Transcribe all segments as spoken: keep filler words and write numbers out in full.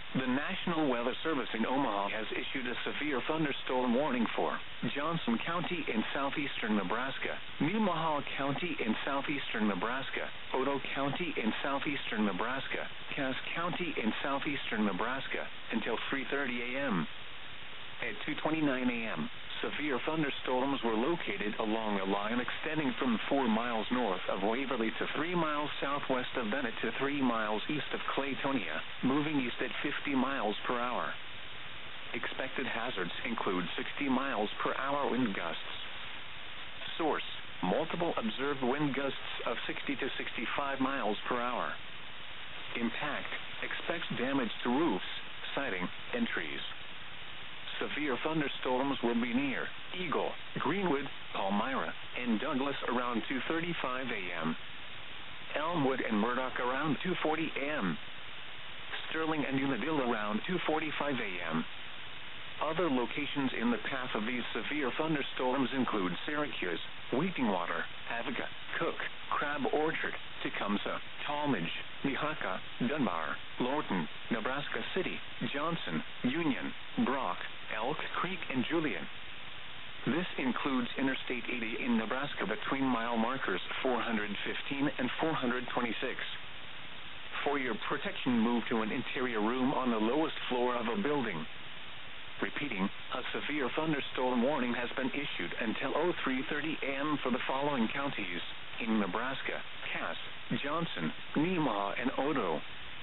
The National Weather Service in Omaha has issued a severe thunderstorm warning for Johnson County in southeastern Nebraska, Nemaha County in southeastern Nebraska, Otoe County in southeastern Nebraska, Cass County in southeastern Nebraska, until three thirty a.m. At two twenty-nine a.m., severe thunderstorms were located along a line extending from four miles north of Waverly to three miles southwest of Bennett to three miles east of Claytonia, moving east at fifty miles per hour. Expected hazards include sixty miles per hour wind gusts. Source: multiple observed wind gusts of sixty to sixty-five miles per hour. Impact: expects damage to roofs, siding, and trees. Severe thunderstorms will be near Eagle, Greenwood, Palmyra, and Douglas around two thirty-five a.m. Elmwood and Murdoch around two forty a.m. Sterling and Unadilla around two forty-five a.m. Other locations in the path of these severe thunderstorms include Syracuse, Wheatingwater, Avoca, Cook, Crab Orchard, Tecumseh, Tallmadge, Nehaka, Dunbar, Lorton, Nebraska City, Johnson, Union, Brock, Elk Creek, and Julian. This includes Interstate eighty in Nebraska between mile markers four hundred fifteen and four hundred twenty-six. For your protection, move to an interior room on the lowest floor of a building. Repeating, a severe thunderstorm warning has been issued until three thirty a.m. for the following counties in Nebraska: Cass, Johnson, Nemaha, and Otoe.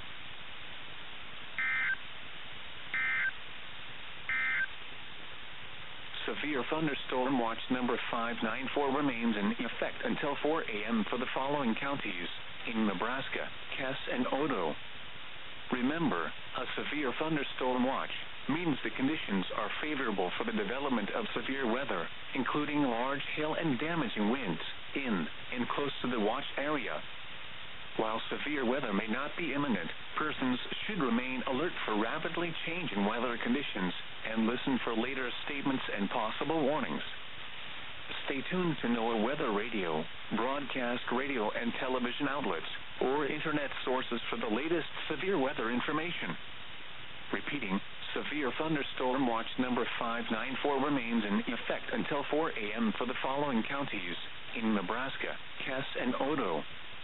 Severe thunderstorm watch number five nine four remains in effect until four a.m. for the following counties in Nebraska: Cass and Otoe. Remember, a severe thunderstorm watch means the conditions are favorable for the development of severe weather, including large hail and damaging winds, in and close to the watch area. While severe weather may not be imminent, persons should remain alert for rapidly changing weather conditions and listen for later statements and possible warnings. Stay tuned to NOAA Weather Radio, broadcast radio and television outlets, or internet sources for the latest severe weather information. Repeating, severe thunderstorm watch number five nine four remains in effect until four a.m. for the following counties in Nebraska: Cass and Otoe.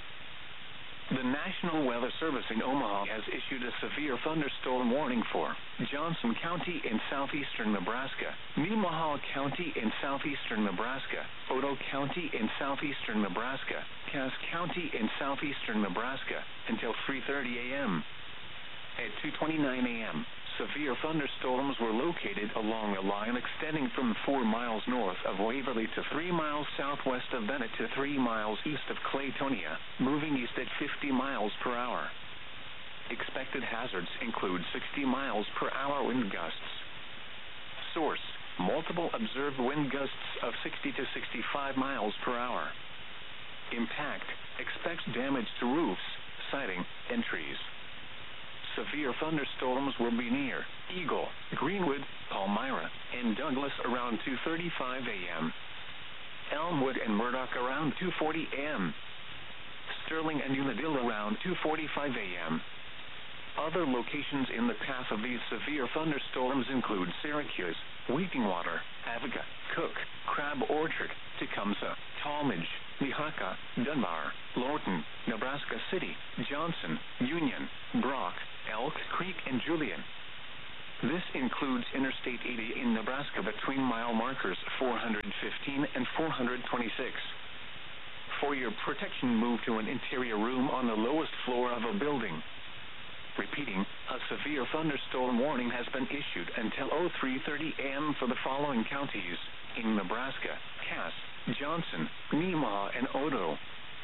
The National Weather Service in Omaha has issued a severe thunderstorm warning for Johnson County in southeastern Nebraska, Nemaha County in southeastern Nebraska, Otoe County in southeastern Nebraska, Cass County in southeastern Nebraska, until three thirty a.m. At two twenty-nine a.m., severe thunderstorms were located along a line extending from four miles north of Waverly to three miles southwest of Bennett to three miles east of Claytonia, moving east at fifty miles per hour. Expected hazards include sixty miles per hour wind gusts. Source: multiple observed wind gusts of sixty to sixty-five miles per hour. Impact: expects damage to roofs, siding, and trees. Severe thunderstorms will be near Eagle, Greenwood, Palmyra, and Douglas around two thirty-five a.m. Elmwood and Murdoch around two forty a.m. Sterling and Unadilla around two forty-five a.m. Other locations in the path of these severe thunderstorms include Syracuse, Wheatingwater, Avoca, Cook, Crab Orchard, Tecumseh, Tallmadge, Nehaka, Dunbar, Lorton, Nebraska City, Johnson, Union, Brock, Elk Creek, and Julian. This includes Interstate eighty in Nebraska between mile markers four hundred fifteen and four hundred twenty-six. For your protection, move to an interior room on the lowest floor of a building. Repeating, a severe thunderstorm warning has been issued until three thirty a.m. for the following counties in Nebraska: Cass, Johnson, Nemaha, and Otoe.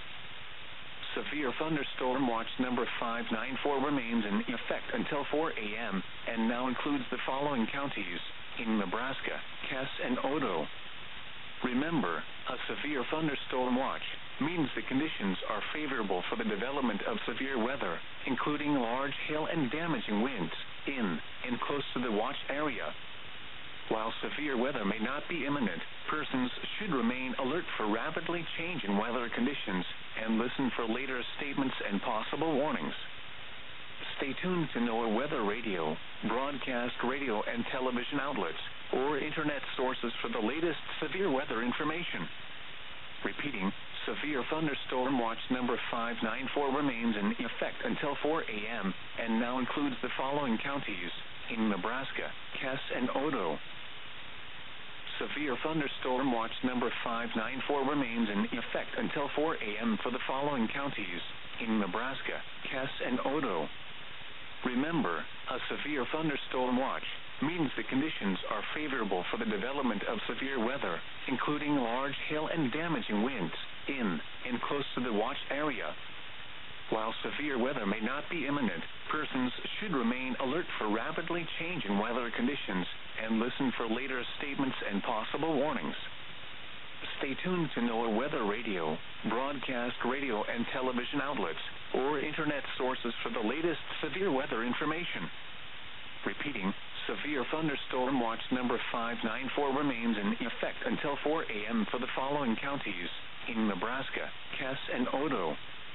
Severe thunderstorm watch number five nine four remains in effect until four a.m. and now includes the following counties in Nebraska: Cass and Otoe. Remember, a severe thunderstorm watch means the conditions are favorable for the development of severe weather, including large hail and damaging winds, in and close to the watch area. While severe weather may not be imminent, persons should remain alert for rapidly changing weather conditions and listen for later statements and possible warnings. Stay tuned to NOAA Weather Radio, broadcast radio and television outlets, or internet sources for the latest severe weather information. Repeating, severe thunderstorm watch number five nine four remains in effect until four a.m. and now includes the following counties in Nebraska: Cass and Odo. Severe thunderstorm watch number five nine four remains in effect until four a.m. for the following counties in Nebraska: Cass and Odo. Remember, a severe thunderstorm watch means the conditions are favorable for the development of severe weather, including large hail and damaging winds, in and close to the watch area. While severe weather may not be imminent, persons should remain alert for rapidly changing weather conditions and listen for later statements and possible warnings. Stay tuned to NOAA Weather Radio, broadcast radio and television outlets, or internet sources for the latest severe weather information. Repeating, severe thunderstorm watch number five nine four remains in effect until four a.m. for the following counties in Nebraska: Cass and Odo.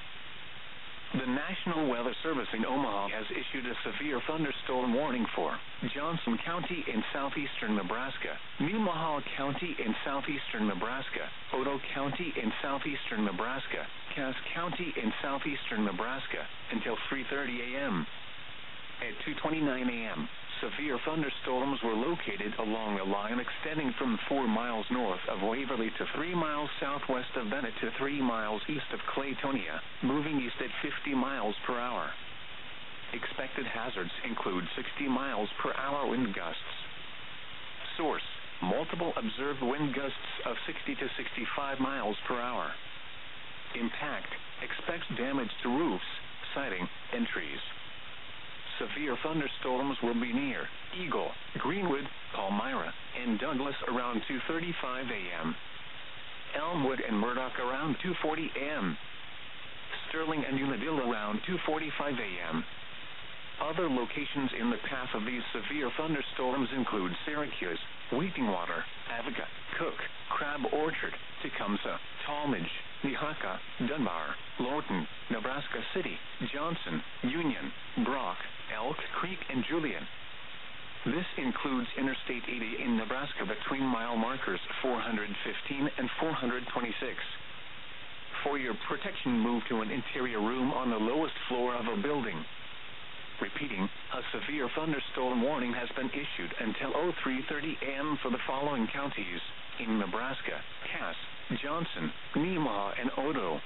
The National Weather Service in Omaha has issued a severe thunderstorm warning for Johnson County in southeastern Nebraska, Nemaha County in southeastern Nebraska, Odo County in southeastern Nebraska, Cass County in southeastern Nebraska, until three thirty a.m. At two twenty-nine a.m., severe thunderstorms were located along a line extending from four miles north of Waverly to three miles southwest of Bennett to three miles east of Claytonia, moving east at fifty miles per hour. Expected hazards include sixty miles per hour wind gusts. Source: multiple observed wind gusts of sixty to sixty-five miles per hour. Impact: expects damage to roofs, siding, and trees. Severe thunderstorms will be near Eagle, Greenwood, Palmyra, and Douglas around two thirty-five a.m. Elmwood and Murdoch around two forty a.m. Sterling and Unadilla around two forty-five a.m. Other locations in the path of these severe thunderstorms include Syracuse, Wheatingwater, Avoca, Cook, Crab Orchard, Tecumseh, Talmadge, Nehaka, Dunbar, Lorton, Nebraska City, Johnson, Union, Brock, Elk Creek, and Julian. This includes Interstate eighty in Nebraska between mile markers four hundred fifteen and four hundred twenty-six. For your protection, move to an interior room on the lowest floor of a building. Repeating, a severe thunderstorm warning has been issued until three thirty a.m. for the following counties in Nebraska: Cass, Johnson, Nemaha, and Odo.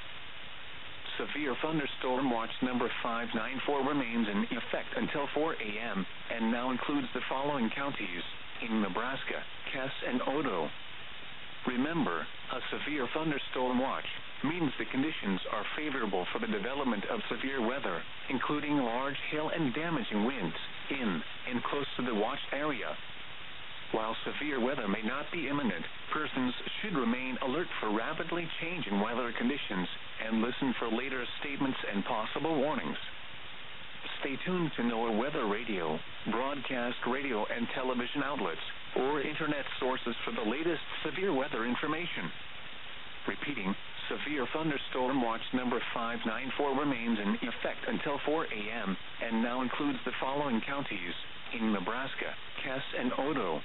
Severe thunderstorm watch number five nine four remains in effect until four a.m. and now includes the following counties in Nebraska: Cass and Odo. Remember, a severe thunderstorm watch means the conditions are favorable for the development of severe weather, including large hail and damaging winds, in and close to the watch area. While severe weather may not be imminent, persons should remain alert for rapidly changing weather conditions and listen for later statements and possible warnings. Stay tuned to NOAA Weather Radio, broadcast radio and television outlets, or internet sources for the latest severe weather information. Repeating, severe thunderstorm watch number five nine four remains in effect until four a.m. and now includes the following counties in Nebraska: Cass and Odo.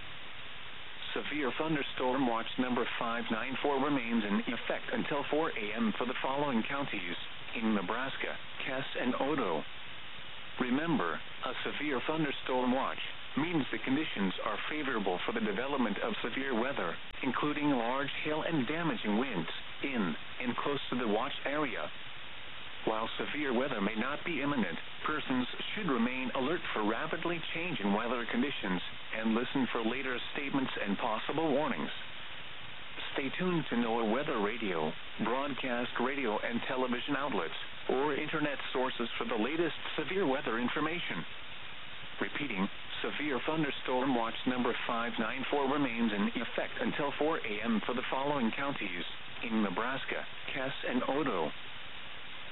Severe thunderstorm watch number five nine four remains in effect until four a.m. for the following counties in Nebraska: Cass and Odo. Remember, a severe thunderstorm watch means the conditions are favorable for the development of severe weather, including large hail and damaging winds, in and close to the watch area. While severe weather may not be imminent, persons should remain alert for rapidly changing weather conditions and listen for later statements and possible warnings. Stay tuned to NOAA Weather Radio, broadcast radio and television outlets, or internet sources for the latest severe weather information. Repeating, severe thunderstorm watch number five nine four remains in effect until four a.m. for the following counties in Nebraska: Cass and Odo.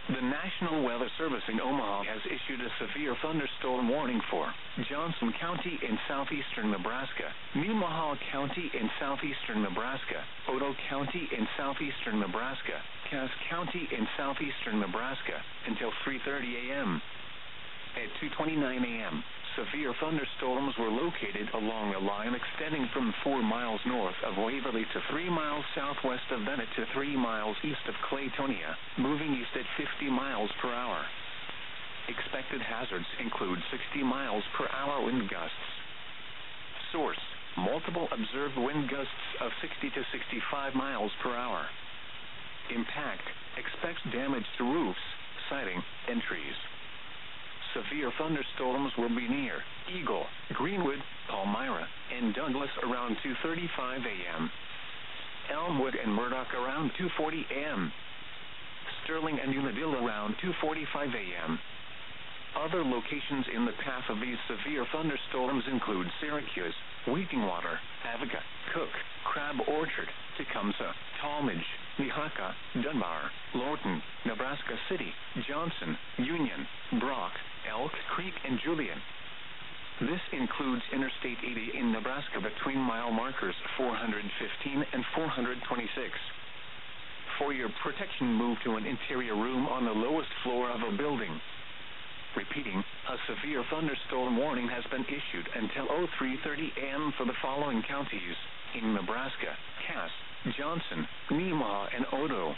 The National Weather Service in Omaha has issued a severe thunderstorm warning for Johnson County in southeastern Nebraska, Nemaha County in southeastern Nebraska, Otoe County in southeastern Nebraska, Cass County in southeastern Nebraska, until three thirty a.m. At two twenty-nine a.m., severe thunderstorms were located along a line extending from four miles north of Waverly to three miles southwest of Bennett to three miles east of Claytonia, moving east at fifty miles per hour. Expected hazards include sixty miles per hour wind gusts. Source: multiple observed wind gusts of sixty to sixty-five miles per hour. Impact: expects damage to roofs, siding, and trees. Severe thunderstorms will be near Eagle, Greenwood, Palmyra, and Douglas around two thirty-five a.m. Elmwood and Murdoch around two forty a.m. Sterling and Unadilla around two forty-five a.m. Other locations in the path of these severe thunderstorms include Syracuse, Wheatingwater, Avoca, Cook, Crab Orchard, Tecumseh, Talmadge, Nehaka, Dunbar, Lorton, Nebraska City, Johnson, Union, Brock, Elk Creek, and Julian. This includes Interstate eighty in Nebraska between mile markers four hundred fifteen and four hundred twenty-six. For your protection, move to an interior room on the lowest floor of a building. Repeating, a severe thunderstorm warning has been issued until three thirty a.m. for the following counties in Nebraska: Cass, Johnson, Nemaha, and Otoe.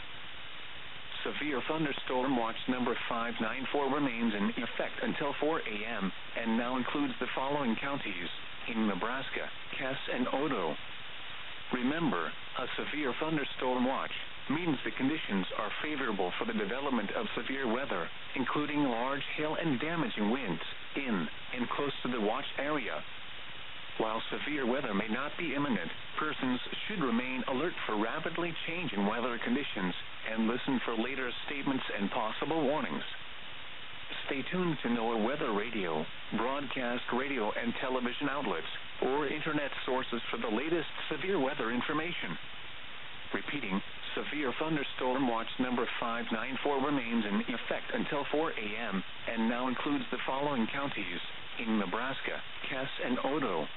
Severe thunderstorm watch number five nine four remains in effect until four a.m. and now includes the following counties in Nebraska: Cass and Otoe. Remember, a severe thunderstorm watch means the conditions are favorable for the development of severe weather, including large hail and damaging winds, in and close to the watch area. While severe weather may not be imminent, persons should remain alert for rapidly changing weather conditions and listen for later statements and possible warnings. Stay tuned to NOAA Weather Radio, broadcast radio and television outlets, or internet sources for the latest severe weather information. Repeating, severe thunderstorm watch number five nine four remains in effect until four a.m. and now includes the following counties in Nebraska: Cass and Otoe.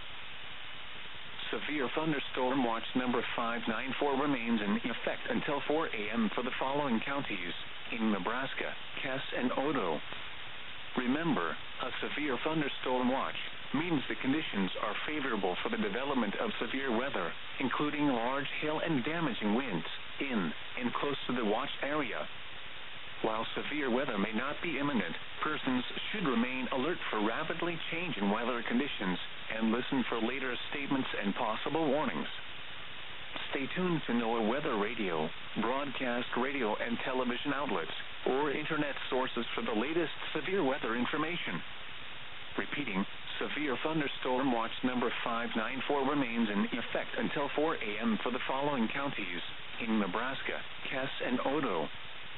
Severe thunderstorm watch number five nine four remains in effect until four a.m. for the following counties in Nebraska: Cass and Otoe. Remember, a severe thunderstorm watch means the conditions are favorable for the development of severe weather, including large hail and damaging winds, in and close to the watch area. While severe weather may not be imminent, persons should remain alert for rapidly changing weather conditions and listen for later statements and possible warnings. Stay tuned to NOAA Weather Radio, broadcast radio and television outlets, or internet sources for the latest severe weather information. Repeating, severe thunderstorm watch number five nine four remains in effect until four a.m. for the following counties in Nebraska: Cass and Otoe.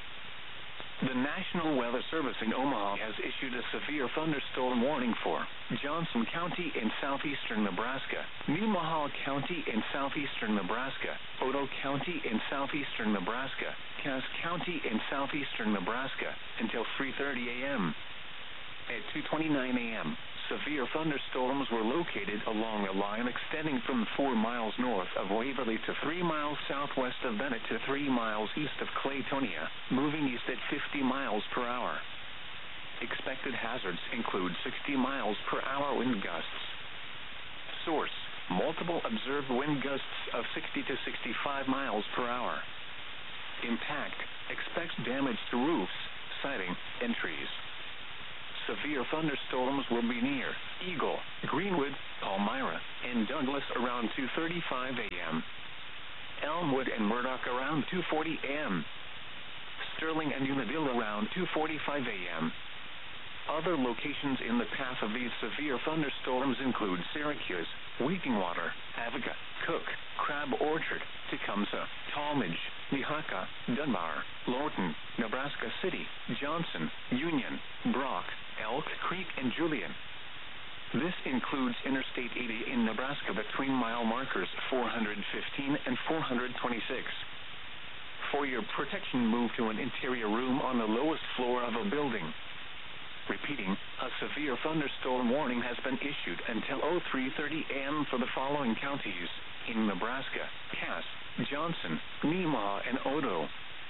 The National Weather Service in Omaha has issued a severe thunderstorm warning for Johnson County in southeastern Nebraska, Nemaha County in southeastern Nebraska, Otoe County in southeastern Nebraska, Cass County in southeastern Nebraska, until three thirty a.m. At two twenty-nine a.m., severe thunderstorms were located along a line extending from four miles north of Waverly to three miles southwest of Bennett to three miles east of Claytonia, moving east at fifty miles per hour. Expected hazards include sixty miles per hour wind gusts. Source: multiple observed wind gusts of sixty to sixty-five miles per hour. Impact: expects damage to roofs, siding, and trees. Severe thunderstorms will be near Eagle, Greenwood, Palmyra, and Douglas around two thirty-five a.m. Elmwood and Murdoch around two forty a.m. Sterling and Unadilla around two forty-five a.m. Other locations in the path of these severe thunderstorms include Syracuse, Wheatingwater, Avoca, Cook, Crab Orchard, Tecumseh, Talmadge, Nehaka, Dunbar, Lorton, Nebraska City, Johnson, Union, Brock, Elk Creek, and Julian. This includes Interstate eighty in Nebraska between mile markers four hundred fifteen and four hundred twenty-six. For your protection, move to an interior room on the lowest floor of a building. Repeating, a severe thunderstorm warning has been issued until oh three thirty a.m. for the following counties in Nebraska: Cass, Johnson, Nemaha, and Odo.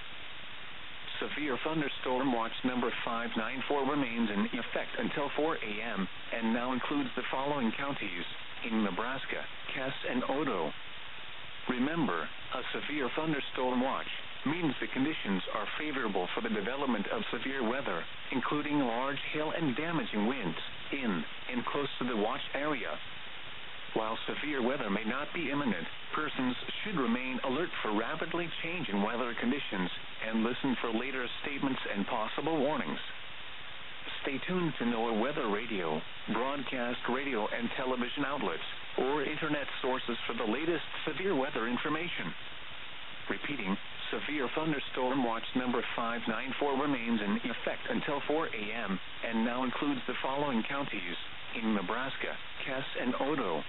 Severe thunderstorm watch number five nine four remains in effect until four a.m. and now includes the following counties in Nebraska: Cass and Odo. Remember, a severe thunderstorm watch means the conditions are favorable for the development of severe weather, including large hail and damaging winds, in and close to the watch area. While severe weather may not be imminent, persons should remain alert for rapidly changing weather conditions and listen for later statements and possible warnings. Stay tuned to NOAA Weather Radio, broadcast radio and television outlets, or internet sources for the latest severe weather information. Repeating, severe thunderstorm watch number five nine four remains in effect until four a.m. and now includes the following counties in Nebraska: Cass and Odo.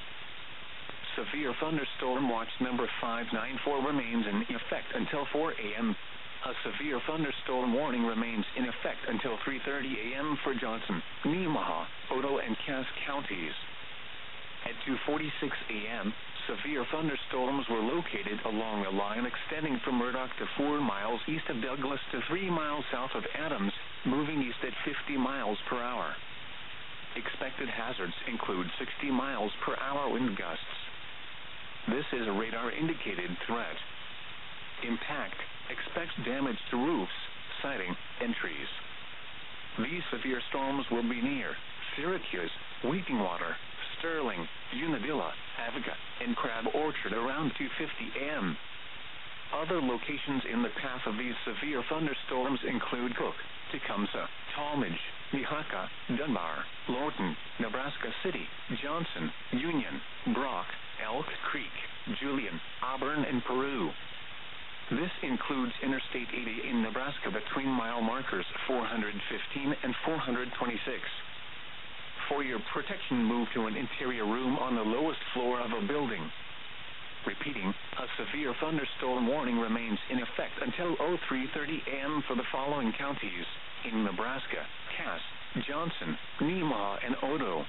Severe thunderstorm watch number five nine four remains in effect until four a.m. A severe thunderstorm warning remains in effect until three thirty a.m. for Johnson, Nemaha, Odo, and Cass counties. At two forty-six a.m., severe thunderstorms were located along a line extending from Murdoch to four miles east of Douglas to three miles south of Adams, moving east at fifty miles per hour. Expected hazards include sixty miles per hour wind gusts. This is a radar-indicated threat. Impact expects damage to roofs, siding, and trees. These severe storms will be near Syracuse, Weepingwater, Sterling, Unadilla, Avoca, and Crab Orchard around two fifty a.m. Other locations in the path of these severe thunderstorms include Cook, Tecumseh, Tallmadge, Nehaka, Dunbar, Lorton, Nebraska City, Johnson, Union, Brock, Elk Creek, Julian, Auburn, and Peru. This includes Interstate eighty in Nebraska between mile markers four hundred fifteen and four hundred twenty-six. For your protection, move to an interior room on the lowest floor of a building. Repeating, a severe thunderstorm warning remains in effect until oh three thirty a.m. for the following counties in Nebraska: Cass, Johnson, Nemaha, and Odo.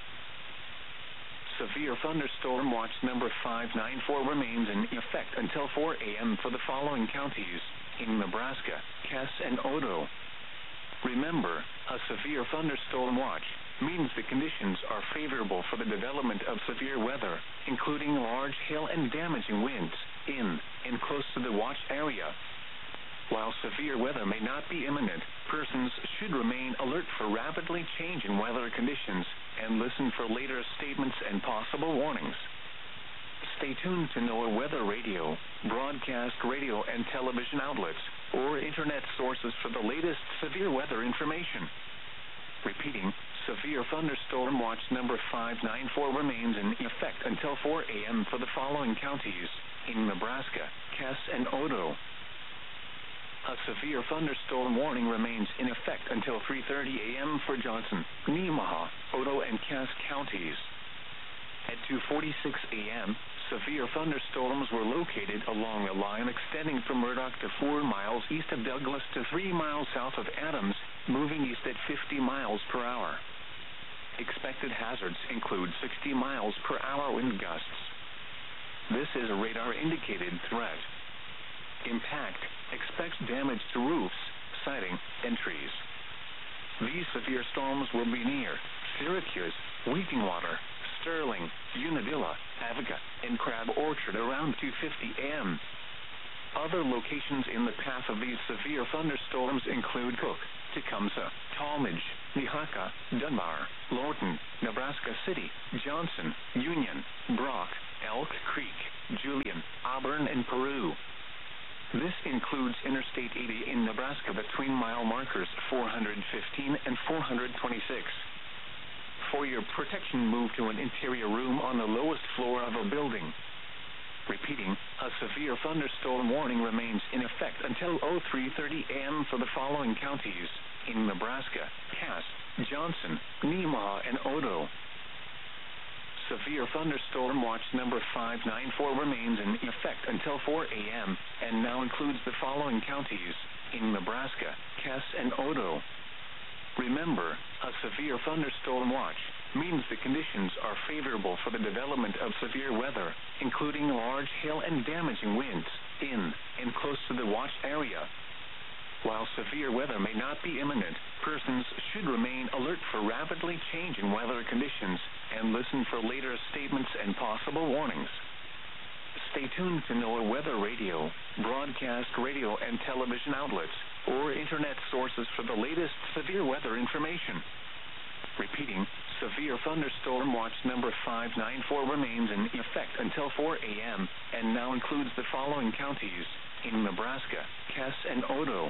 Severe thunderstorm watch number five nine four remains in effect until four a.m. for the following counties in Nebraska: Cass and Odo. Remember, a severe thunderstorm watch means the conditions are favorable for the development of severe weather, including large hail and damaging winds, in and close to the watch area. While severe weather may not be imminent, persons should remain alert for rapidly changing weather conditions and listen for later statements and possible warnings. Stay tuned to NOAA Weather Radio, broadcast radio and television outlets, or internet sources for the latest severe weather information. Repeating, severe thunderstorm watch number five nine four remains in effect until four a.m. for the following counties in Nebraska: Cass and Odo. A severe thunderstorm warning remains in effect until three thirty a.m. for Johnson, Nemaha, Odo, and Cass counties. At two forty-six a.m., severe thunderstorms were located along a line extending from Murdoch to four miles east of Douglas to three miles south of Adams, moving east at fifty miles per hour. Expected hazards include sixty miles per hour wind gusts. This is a radar-indicated threat. Impact expects damage to roofs, siding, and trees. These severe storms will be near Syracuse, Weepingwater, Sterling, Unadilla, Avoca, and Crab Orchard around two fifty a.m. Other locations in the path of these severe thunderstorms include Cook, Tecumseh, Tallmadge, Nehaka, Dunbar, Lorton, Nebraska City, Johnson, Union, Brock, Elk Creek, Julian, Auburn, and Peru. This includes Interstate eighty in Nebraska between mile markers four hundred fifteen and four hundred twenty-six. For your protection, move to an interior room on the lowest floor of a building. Repeating, a severe thunderstorm warning remains in effect until oh three thirty a.m. for the following counties in Nebraska: Cass, Johnson, Nemaha, and Odo. Severe thunderstorm watch number five nine four remains in effect until four a.m. and now includes the following counties in Nebraska: Cass and Odo. Remember, a severe thunderstorm watch means the conditions are favorable for the development of severe weather, including large hail and damaging winds in and close to the watch area. While severe weather may not be imminent, persons should remain alert for rapidly changing weather conditions and listen for later statements and possible warnings. Stay tuned to NOAA Weather Radio, broadcast radio and television outlets, or internet sources for the latest severe weather information. Repeating, severe thunderstorm watch number five nine four remains in effect until four a.m. and now includes the following counties in Nebraska: Cass and Odo.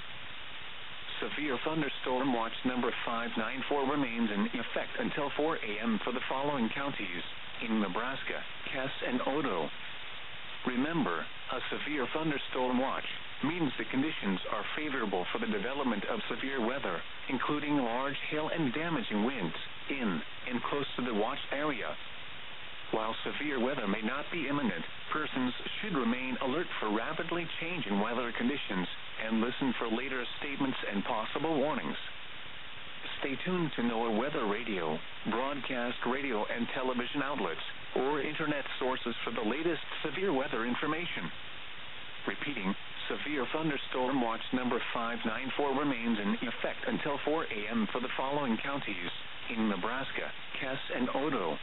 Severe thunderstorm watch number five nine four remains in effect until four a.m. for the following counties in Nebraska: Cass and Odo. Remember, a severe thunderstorm watch means the conditions are favorable for the development of severe weather, including large hail and damaging winds in and close to the watch area. While severe weather may not be imminent, persons should remain alert for rapidly changing weather conditions and listen for later statements and possible warnings. Stay tuned to NOAA Weather Radio, broadcast radio and television outlets, or internet sources for the latest severe weather information. Repeating, severe thunderstorm watch number five nine four remains in effect until four a.m. for the following counties in Nebraska: Cass and Odo.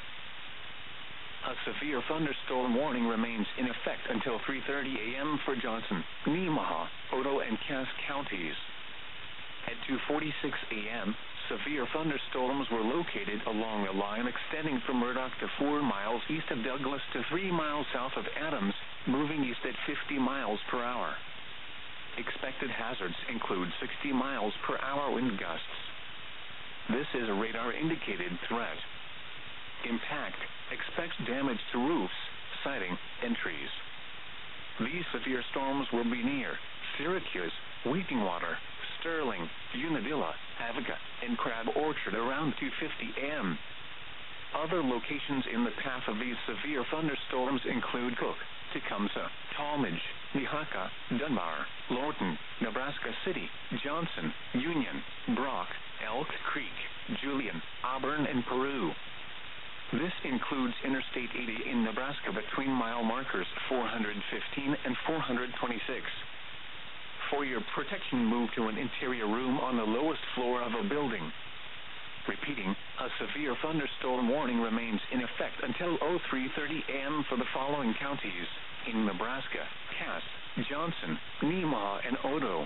A severe thunderstorm warning remains in effect until three thirty a.m. for Johnson, Nemaha, Odo, and Cass counties. At two forty-six a.m., severe thunderstorms were located along a line extending from Murdoch to four miles east of Douglas to three miles south of Adams, moving east at fifty miles per hour. Expected hazards include sixty miles per hour wind gusts. This is a radar-indicated threat. Impact: expect damage to roofs, siding, and trees. These severe storms will be near Syracuse, Wheatingwater, Sterling, Unadilla, Avoca, and Crab Orchard around two fifty a.m. Other locations in the path of these severe thunderstorms include Cook, Tecumseh, Talmadge, Nehaka, Dunbar, Lorton, Nebraska City, Johnson, Union, Brock, Elk Creek, Julian, Auburn, and Peru. This includes Interstate eighty in Nebraska between mile markers four hundred fifteen and four hundred twenty-six. For your protection, move to an interior room on the lowest floor of a building. Repeating, a severe thunderstorm warning remains in effect until three thirty a.m. for the following counties in Nebraska: Cass, Johnson, Nemaha, and Odo.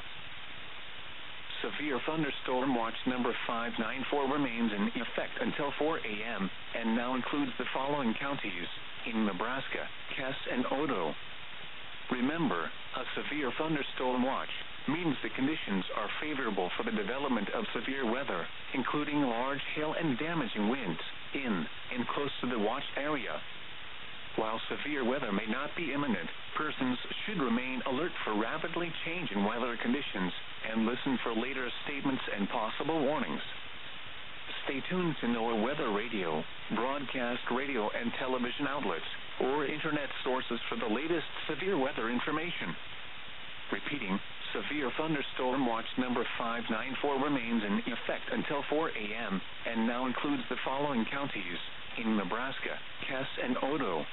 Severe thunderstorm watch number five nine four remains in effect until four a.m. and now includes the following counties in Nebraska: Cass and Odo. Remember, a severe thunderstorm watch means the conditions are favorable for the development of severe weather, including large hail and damaging winds in and close to the watch area. While severe weather may not be imminent, persons should remain alert for rapidly changing weather conditions and listen for later statements and possible warnings. Stay tuned to NOAA Weather Radio, broadcast radio and television outlets, or internet sources for the latest severe weather information. Repeating, severe thunderstorm watch number five nine four remains in effect until four a.m. and now includes the following counties in Nebraska: Cass and Odo.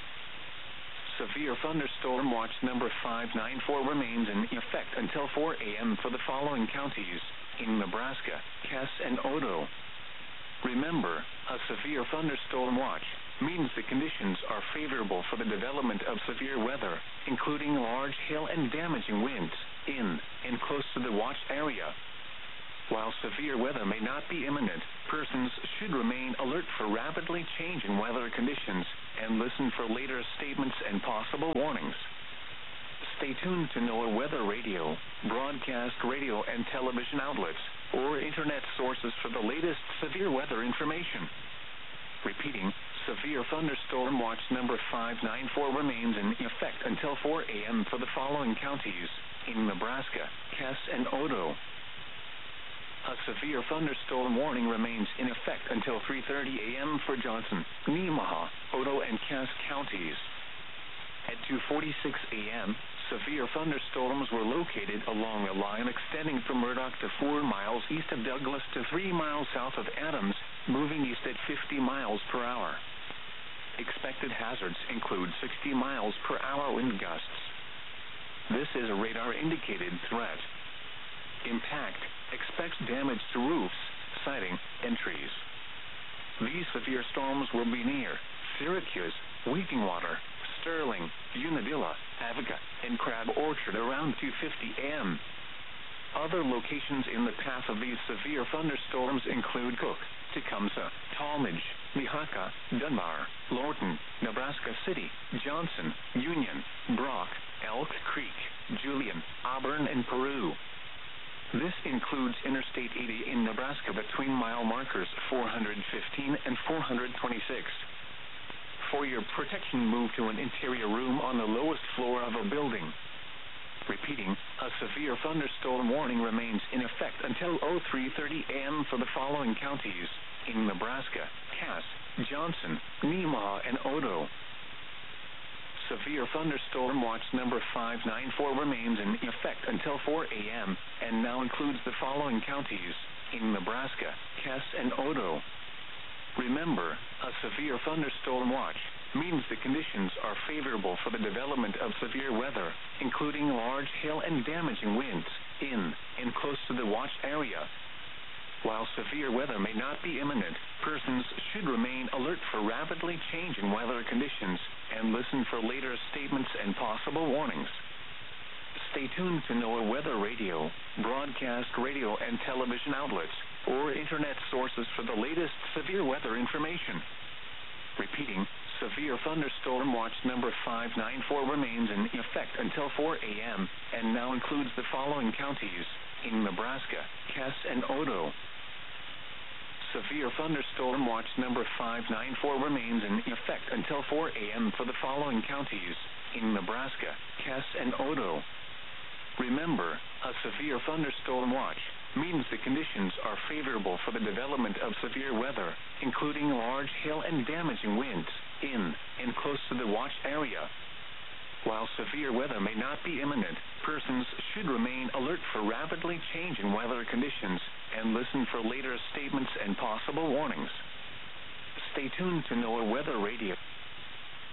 Severe thunderstorm watch number five nine four remains in effect until four a.m. for the following counties in Nebraska: Cass and Odo. Remember, a severe thunderstorm watch means the conditions are favorable for the development of severe weather, including large hail and damaging winds in and close to the watch area. While severe weather may not be imminent, persons should remain alert for rapidly changing weather conditions and listen for later statements and possible warnings. Stay tuned to NOAA Weather Radio, broadcast radio and television outlets, or internet sources for the latest severe weather information. Repeating, severe thunderstorm watch number five nine four remains in effect until four a.m. for the following counties in Nebraska: Cass and Odo. a severe thunderstorm warning remains in effect until three thirty a.m. for Johnson, Nemaha, Odo, and Cass counties. At two forty-six a.m., severe thunderstorms were located along a line extending from Murdoch to four miles east of Douglas to three miles south of Adams, moving east at fifty miles per hour. Expected hazards include sixty miles per hour wind gusts. This is a radar-indicated threat. Impact expects damage to roofs, siding, and trees. These severe storms will be near Syracuse, Weepingwater, Sterling, Unadilla, Avoca, and Crab Orchard around two fifty a.m. Other locations in the path of these severe thunderstorms include Cook, Tecumseh, Talmadge, Mihawka, Dunbar, Lorton, Nebraska City, Johnson, Union, Brock, Elk Creek, Julian, Auburn, and Peru. This includes Interstate eighty in Nebraska between mile markers four hundred fifteen and four hundred twenty-six. For your protection, move to an interior room on the lowest floor of a building. Repeating, a severe thunderstorm warning remains in effect until three thirty a.m. for the following counties in Nebraska: Cass, Johnson, Nemaha, and Odo. Severe thunderstorm watch number five nine four remains in effect until four a.m. and now includes the following counties in Nebraska: Cass and Odo. Remember, a severe thunderstorm watch means the conditions are favorable for the development of severe weather, including large hail and damaging winds, in and close to the watch area. While severe weather may not be imminent, persons should remain alert for rapidly changing weather conditions and listen for later statements and possible warnings. Stay tuned to NOAA Weather Radio, broadcast radio and television outlets, or internet sources for the latest severe weather information. Repeating, severe thunderstorm watch number five nine four remains in effect until four a.m. and now includes the following counties in Nebraska: Cass and Odo. Severe thunderstorm watch number five nine four remains in effect until four a.m. for the following counties in Nebraska: Cass and Odo. Remember, a severe thunderstorm watch means the conditions are favorable for the development of severe weather, including large hail and damaging winds, in and close to the watch area. While severe weather may not be imminent, persons should remain alert for rapidly changing weather conditions and listen for later statements and possible warnings. Stay tuned to NOAA Weather Radio.